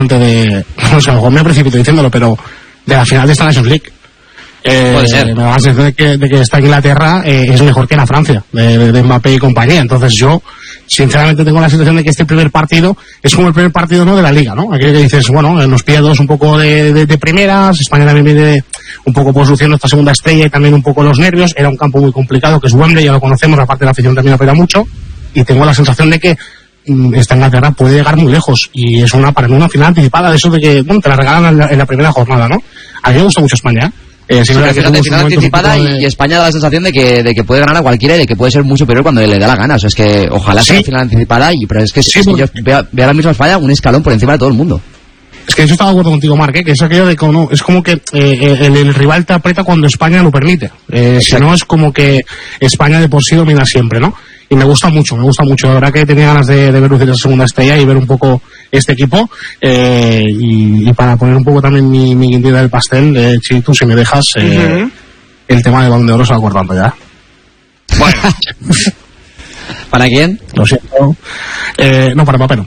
o sea, a lo mejor me precipito diciéndolo, pero de la final de esta Nations League. Puede ser. Me da la sensación de que esta Inglaterra es mejor que la Francia, de Mbappé y compañía. Entonces yo, sinceramente, tengo la sensación de que este primer partido es como el primer partido, ¿no?, de la Liga, ¿no? Aquí que dices, bueno, nos pilla dos un poco de primeras, España también viene un poco por luciendo esta segunda estrella y también un poco los nervios. Era un campo muy complicado, que es Wembley, ya lo conocemos, aparte de la afición también opera mucho, y tengo la sensación de que esta Inglaterra puede llegar muy lejos, y es para mí una final anticipada, de eso de que, bueno, te la regalan en la primera jornada, ¿no? A mí me gusta mucho España, Sí, pero fíjate, final anticipada y España da la sensación de que puede ganar a cualquiera y de que puede ser muy superior cuando le da la gana. O sea, es que ojalá sea final anticipada, pero es que yo veo ahora mismo a España un escalón por encima de todo el mundo. Es que yo estaba de acuerdo contigo, Marc, que es aquello de que no, es como que el rival te aprieta cuando España lo permite. Si no, es como que España de por sí domina siempre, ¿no? Y me gusta mucho. La verdad que tenía ganas de ver lucir esa segunda estrella y ver un poco este equipo. Y para poner un poco también mi guindita del pastel, Chitu, si me dejas, el tema del Balón de Oro se va cortando ya. Bueno. ¿Para quién? Lo siento. No, para Mbappé no.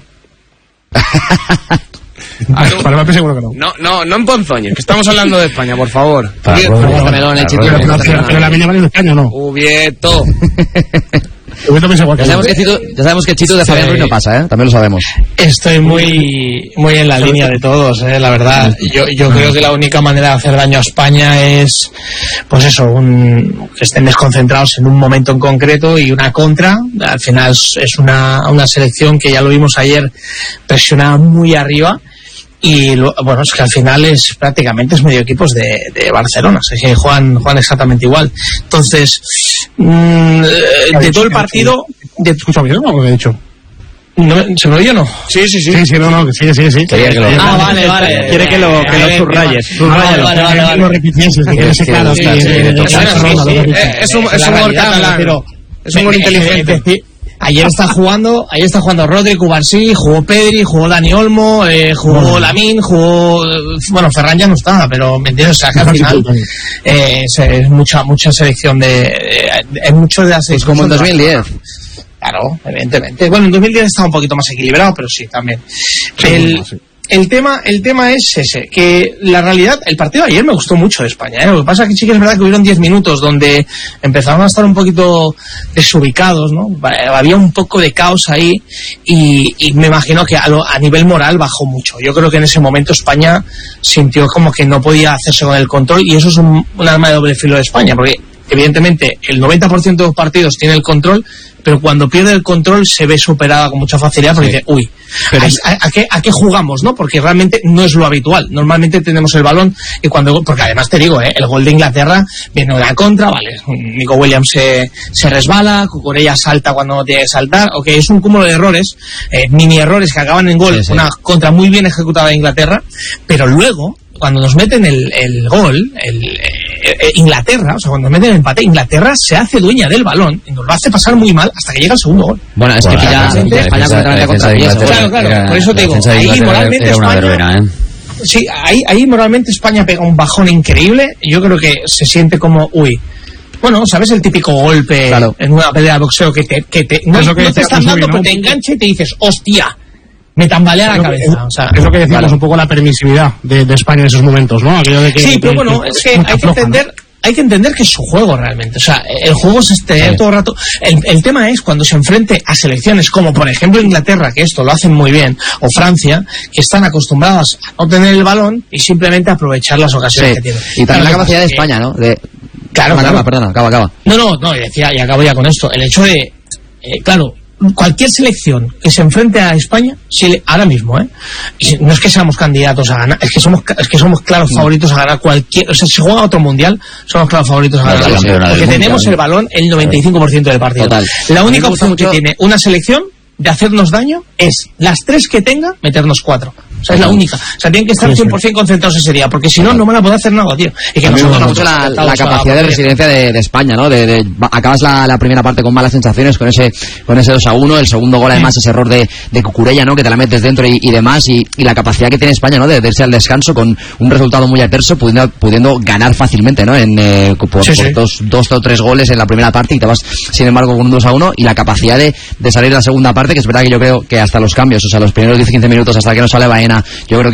Para Mbappé seguro que no. No en ponzoñes, que estamos hablando de España, por favor. Pero la mínima de España no. Ubieto. Ya sabemos que Chitu de Fabián Ruiz no pasa, ¿eh? También lo sabemos. Estoy muy en la línea de todos, la verdad. Yo creo que la única manera de hacer daño a España es, pues eso, que estén desconcentrados en un momento en concreto y una contra. Al final es una selección que ya lo vimos ayer, presionada muy arriba. Y bueno, es que al final es medio equipos de Barcelona, o sea, que juegan exactamente igual. Entonces, de todo el partido... ¿Escucha bien o lo he dicho? ¿Se me oye o no? Sí, no, sí. Vale. Quiere que lo subrayes. Vale. Lo repitieses, que quede claro. Es humor catalán, pero es humor inteligente. Ayer está jugando Rodri, Cubarsí, jugó Pedri, jugó Dani Olmo, jugó Lamine, bueno, Ferran ya no estaba, pero me entiendes, o sea, que al final es mucha selección es mucho de la selección. Como en 2010. Claro, evidentemente. Bueno, en 2010 estaba un poquito más equilibrado, pero sí, también. El tema es ese, que la realidad, el partido de ayer me gustó mucho de España, Lo que pasa es que sí que es verdad que hubieron 10 minutos donde empezaron a estar un poquito desubicados, ¿no? Había un poco de caos ahí y me imagino que a nivel moral bajó mucho. Yo creo que en ese momento España sintió como que no podía hacerse con el control, y eso es un arma de doble filo de España, porque evidentemente el 90% de los partidos tiene el control, pero cuando pierde el control se ve superada con mucha facilidad porque dice, uy, ¿a qué jugamos, no? Porque realmente no es lo habitual. Normalmente tenemos el balón y porque además te digo, el gol de Inglaterra viene de la contra, vale, Nico Williams se resbala, Cucurella salta cuando no tiene que saltar, es un cúmulo de errores, mini errores que acaban en gol, una contra muy bien ejecutada de Inglaterra, pero luego cuando nos meten el gol, Inglaterra, o sea, cuando nos meten el empate, Inglaterra se hace dueña del balón y nos lo hace pasar muy mal hasta que llega el segundo gol. Bueno, es que España contra pies. Claro, por eso te digo, ahí moralmente España... Sí, ahí moralmente España pega un bajón increíble. Yo creo que se siente como, bueno, ¿sabes? El típico golpe en una pelea de boxeo que no te están dando, pero te engancha y te dices, hostia, me tambalea la cabeza. O sea, es lo que decíamos, un poco la permisividad de España en esos momentos, ¿no? Aquello de que, sí, pero bueno, es que hay que entender que es su juego realmente. O sea, el juego es todo el rato. El tema es cuando se enfrente a selecciones como, por ejemplo, Inglaterra, que esto lo hacen muy bien, o Francia, que están acostumbradas a no tener el balón y simplemente aprovechar las ocasiones que tienen. Y también la capacidad de España, ¿no? Claro. Acaba. No, decía, y acabo ya con esto. El hecho de, cualquier selección que se enfrente a España, ahora mismo, no es que seamos candidatos a ganar, es que somos claros favoritos a ganar cualquier, o sea, si juega otro mundial, somos claros favoritos a ganar, porque tenemos el balón el 95% del partido. Total. La única opción que tiene una selección de hacernos daño es las 3 que tenga, meternos 4. O sea, es la única. O sea, tienen que estar 100% concentrados ese día, porque si no van a poder hacer nada, tío. Y que nosotros me gusta la capacidad de resiliencia de España, ¿no? Acabas la primera parte con malas sensaciones, con ese 2-1, el segundo gol además ese error de Cucurella, ¿no? Que te la metes dentro y demás, y la capacidad que tiene España, ¿no? De irse al descanso con un resultado muy adverso, pudiendo ganar fácilmente, ¿no? Por 2 o 3 goles en la primera parte y te vas, sin embargo, con un 2-1, y la capacidad de salir de la segunda parte, que es verdad que yo creo que hasta los cambios, o sea, los primeros 10-15 minutos hasta que no sale Baena yo creo